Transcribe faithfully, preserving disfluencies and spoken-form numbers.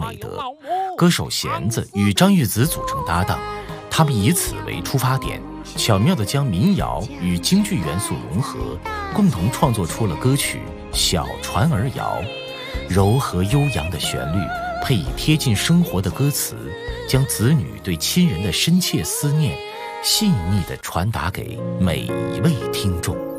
美德。歌手弦子与张玉子组成搭档，他们以此为出发点，巧妙地将民谣与京剧元素融合，共同创作出了歌曲《小船儿摇》。柔和悠扬的旋律配以贴近生活的歌词，将子女对亲人的深切思念细腻地传达给每一位听众。